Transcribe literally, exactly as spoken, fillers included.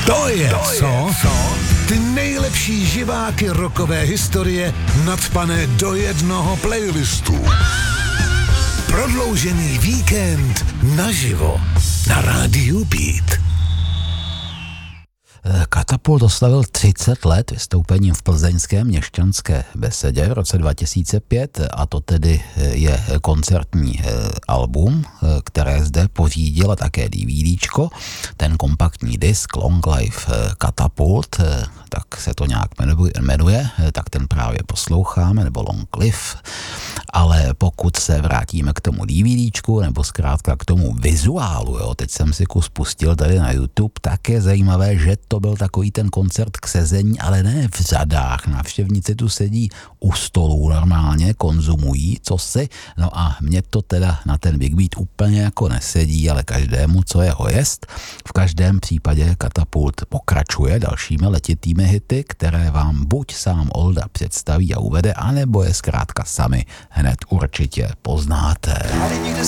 To je, to co? Je co? Ty nejlepší živáky rockové historie nacpané do jednoho playlistu. Prodloužený víkend naživo na rádiu Beat. Katapult oslavil třicet let vystoupením v plzeňské měšťanské besedě v roce dva tisíce pět a to tedy je koncertní album, které zde pořídila také DVDčko, ten kompaktní disk Long Life Katapult, tak se to nějak jmenuje, tak ten právě posloucháme, nebo Long Live, ale pokud se vrátíme k tomu DVDčku, nebo zkrátka k tomu vizuálu, jo, teď jsem si kus pustil tady na YouTube, tak je zajímavé, že to byl takový ten koncert k sezení, ale ne v řadách. Návštěvníci tu sedí u stolů normálně, konzumují, co si, no a mě to teda na ten Big Beat úplně jako nesedí, ale každému, co jeho jest. V každém případě Katapult pokračuje dalšími letitými hity, které vám buď sám Olda představí a uvede, anebo je zkrátka sami hned určitě poznáte. Já teď někde